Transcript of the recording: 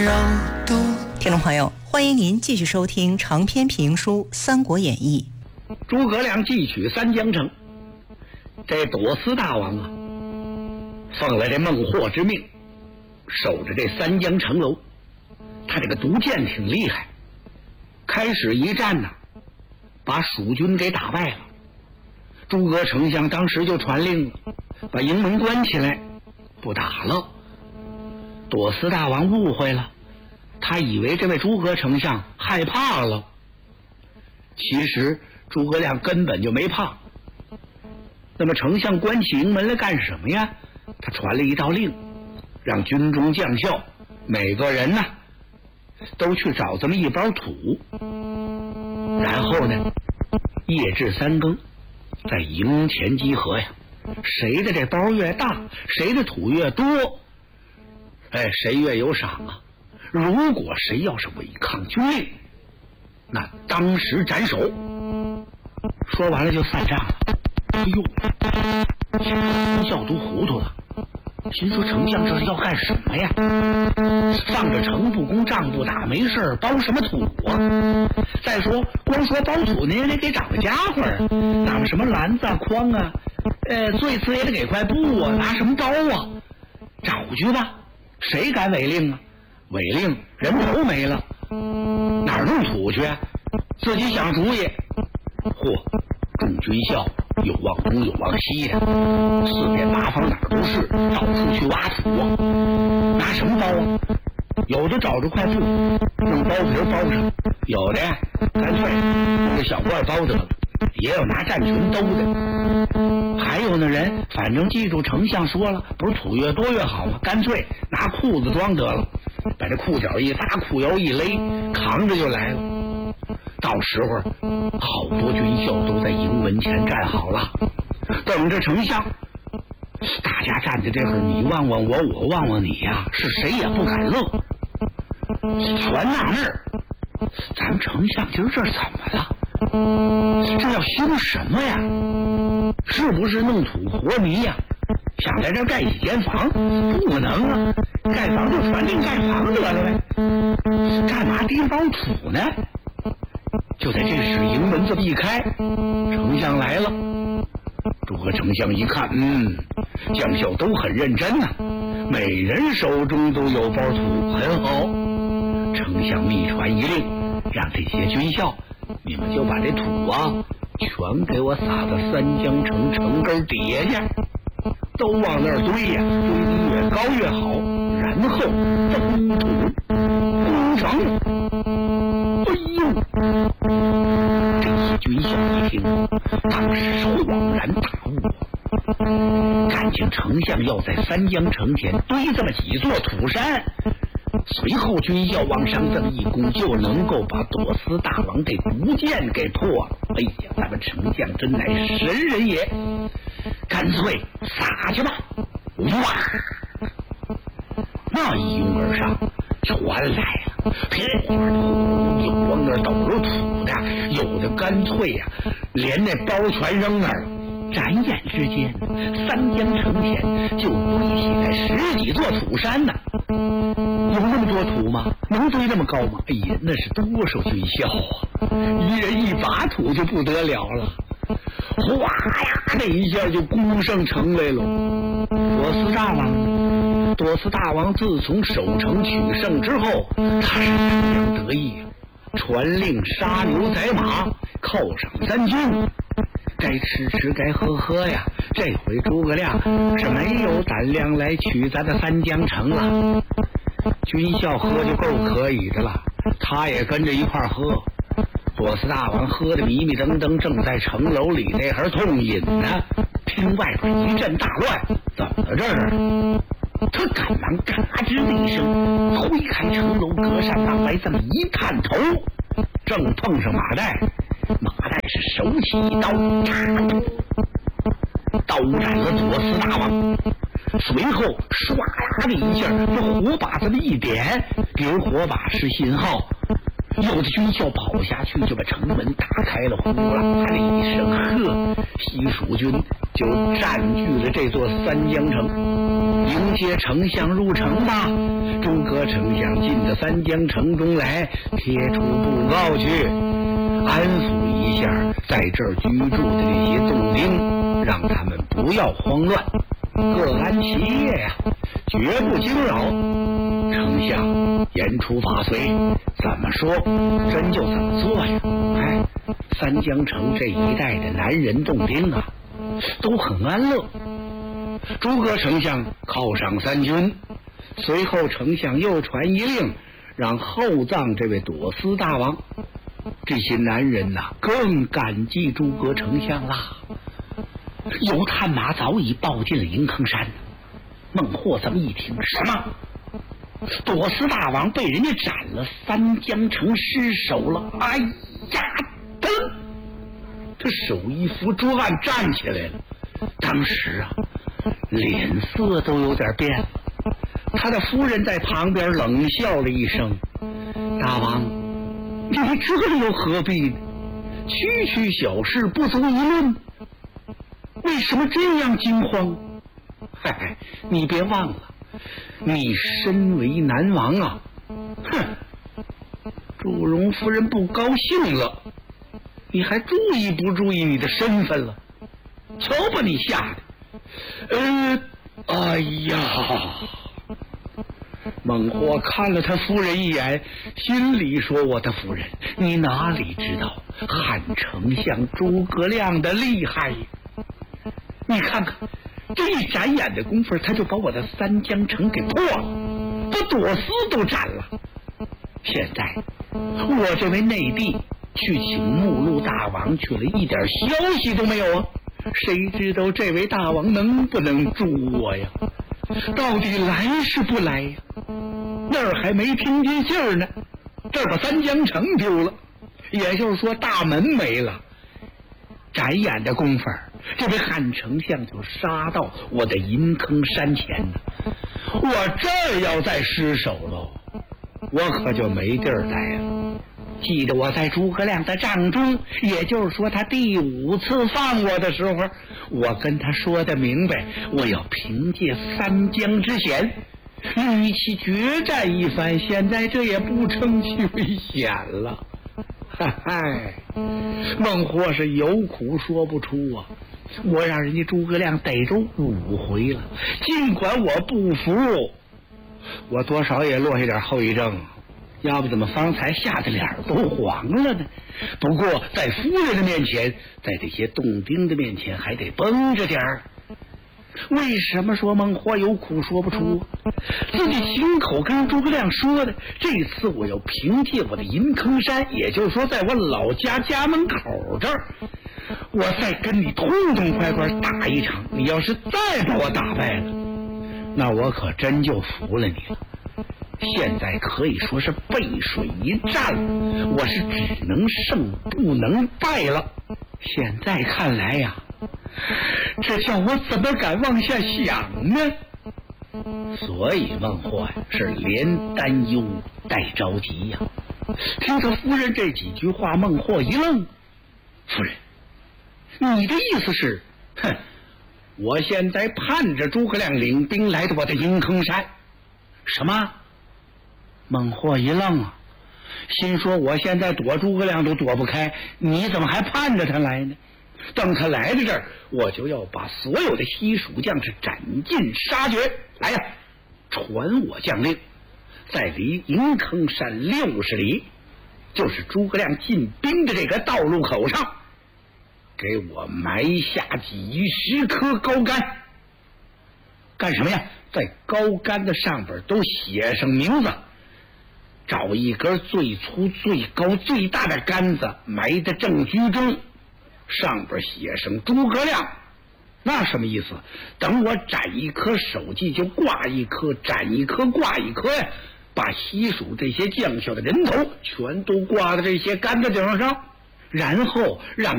绕度。 听众朋友，欢迎您继续收听长篇评书《三国演义》。 诸葛亮继取三江城，这朵思大王啊，奉了这孟获之命，守着这三江城楼。他这个毒箭挺厉害，开始一战呢，把蜀军给打败了。诸葛丞相当时就传令了，把营门关起来，不打了。朵思大王误会了，他以为这位诸葛丞相害怕了，其实诸葛亮根本就没怕。那么丞相关起营门来干什么呀？他传了一道令，让军中将校每个人呢都去找这么一包土，然后呢夜至3更在营前集合呀。谁的这包越大，谁的土越多，谁越有赏啊。如果谁要是违抗军令，那当时斩首。说完了就散账了。哎呦，军校都糊涂了，心说丞相这是要干什么呀？上着城不攻仗不打没事包什么土啊？再说光说包土呢，也得给找个家伙啊，哪么什么篮子啊筐啊，最次也得给块布啊，拿什么包啊？找去吧，谁敢违令啊？违令人头没了，哪儿弄土去啊？自己想主意。嚯，众军校有往东有往西的，四面八方哪儿都是，到处去挖土啊。拿什么包啊？有的找着块布用包皮包上，有的干脆用个小罐包得了，也有拿战裙兜的，还有那人反正记住丞相说了，不是土越多越好吗？干脆拿裤子装得了，把这裤脚一搭，裤腰一勒，扛着就来了。到时候好多军校都在营门前站好了，等着丞相。大家站在这会儿，你望望我，我望望你呀，是谁也不敢愣，全纳闷儿，咱们丞相今儿这怎么了？这要修什么呀？是不是弄土和泥呀？想在这盖几间房？不能啊，盖房就传令盖房得了呗，干嘛提包土呢？就在这时，营门这么一开，丞相来了。诸葛丞相一看，将校都很认真呐，每人手中都有包土，很好。丞相密传一令，让这些军校，你们就把这土啊，全给我撒到三江城城根底下去，都往那儿堆呀，堆得越高越好，然后封土攻城。哎呦！这些军校一听，当时是恍然大悟，看见丞相要在三江城前堆这么几座土山，随后军校往上这么一攻，就能够把朵思大王这毒箭给破了。哎呀，咱们丞相真乃神人也，干脆撒去吧！哇，那一拥而上，全来了，噼里啪啦，有往那抖着土的，有的干脆呀，连那包全扔那儿了。转眼之间，三江城前就堆起来10几座土山呢。有那么多土吗？能堆那么高吗？哎呀，那是多少军校啊！一人一把土就不得了了，哗呀，那一下就攻上城来了。朵思大王自从守城取胜之后，他是洋洋得意啊，传令杀牛宰马，犒赏三军，该吃该喝呀。这回诸葛亮是没有胆量来取咱的三江城了，军校喝就够可以的了，他也跟着一块喝。朵思大王喝得迷迷瞪瞪，正在城楼里那会儿痛饮呢，听外边一阵大乱，怎么这是？他赶忙嘎吱的一声推开城楼，隔扇往外这么一探头，正碰上马岱。马岱是手起一刀，刀斩了朵思大王。随后唰啦的一下，这火把这么一点，给火把是信号， 有的军校跑下去就把城门打开了，呼啦啦的一声，呵，西蜀军就占据了这座三江城，迎接丞相入城吧。诸葛丞相进到三江城中来，贴出布告去，安抚一下在这儿居住的这些洞丁，让他们不要慌乱，各安其业呀，绝不惊扰。丞相言出法随，怎么说真就怎么做呀。哎，三江城这一带的男人洞丁啊，都很安乐。诸葛丞相犒赏三军，随后丞相又传一令，让厚葬这位朵思大王。这些男人呐，更感激诸葛丞相啦。有探马早已报进了银坑山。孟获这么一听，什么？朵思大王被人家斩了，三江城失守了！哎呀，他手一扶桌案站起来了。当时啊，脸色都有点变了。他的夫人在旁边冷笑了一声：“大王，你这又何必呢？区区小事不足一论，为什么这样惊慌？嗨，你别忘了，你身为南王啊！哼，祝融夫人不高兴了，你还注意不注意你的身份了？瞧把你吓的！哎呀！”孟获看了他夫人一眼，心里说：“我的夫人，你哪里知道汉丞相诸葛亮的厉害呀？你看看，这一眨眼的功夫，他就把我的三江城给破了，把朵思都斩了。现在我这位内弟去请目录大王去了，一点消息都没有啊！谁知道这位大王能不能助我呀？到底来是不来呀？那儿还没听见信儿呢，这儿把三江城丢了，也就是说大门没了。眨眼的功夫，这位汉丞相就杀到我的银坑山前了。我这儿要再失守喽，我可就没地儿待了。记得我在诸葛亮的帐中，也就是说他第5次放我的时候，我跟他说的明白，我要凭借三江之险与其决战一番，现在这也不成其为险了。嗨，孟获是有苦说不出啊！我让人家诸葛亮逮着5回了，尽管我不服，我多少也落下点后遗症，要不怎么方才吓得脸都黄了呢？不过在夫人的面前，在这些洞丁的面前，还得绷着点儿。为什么说孟获有苦说不出？自己亲口跟诸葛亮说的，这次我要凭借我的银坑山，也就是说在我老家家门口这儿，我再跟你痛痛快快打一场。你要是再把我打败了，那我可真就服了你了。现在可以说是背水一战了，我是只能胜不能败了。现在看来呀，这叫我怎么敢往下想呢？所以孟获呀是连担忧带着急呀。听他夫人这几句话，孟获一愣：“夫人，你的意思是，我现在盼着诸葛亮领兵来到我的银坑山？”什么？孟获一愣啊，心说我现在躲诸葛亮都躲不开，你怎么还盼着他来呢？等他来到这儿，我就要把所有的西蜀将士斩尽杀绝。来呀，传我将令，在离银坑山60里，就是诸葛亮进兵的这个道路口上，给我埋下几10棵高杆。干什么呀？在高杆的上边都写上名字，找一根最粗最高最大的杆子埋在正居中，上边写上诸葛亮。那什么意思？等我斩一颗首级就挂一颗，斩一颗挂一颗呀，把西蜀这些将校的人头全都挂在这些杆子顶上，然后让